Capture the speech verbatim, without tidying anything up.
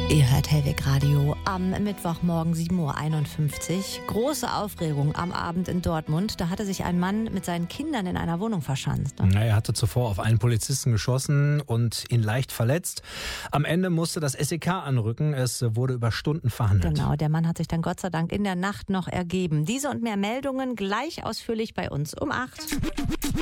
Ihr hört Hellweg Radio am Mittwochmorgen sieben Uhr einundfünfzig. Große Aufregung am Abend in Dortmund. Da hatte sich ein Mann mit seinen Kindern in einer Wohnung verschanzt. Na, er hatte zuvor auf einen Polizisten geschossen und ihn leicht verletzt. Am Ende musste das S E K anrücken. Es wurde über Stunden verhandelt. Genau, der Mann hat sich dann Gott sei Dank in der Nacht noch ergeben. Diese und mehr Meldungen gleich ausführlich bei uns um acht.